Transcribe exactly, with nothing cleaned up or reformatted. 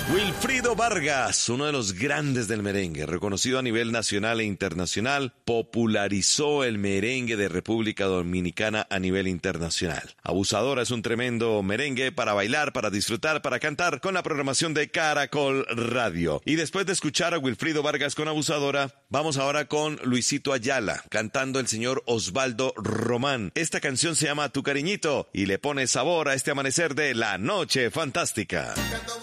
Wilfrido Vargas, uno de los grandes del merengue, reconocido a nivel nacional e internacional, popularizó el merengue de República Dominicana a nivel internacional. Abusadora es un tremendo merengue para bailar, para disfrutar, para cantar, con la programación de Caracol Radio. Y después de escuchar a Wilfrido Vargas con Abusadora, vamos ahora con Luisito Ayala, cantando el señor Osvaldo Román. Esta canción se llama Tu Cariñito y le pone sabor a este amanecer de La Noche Fantástica.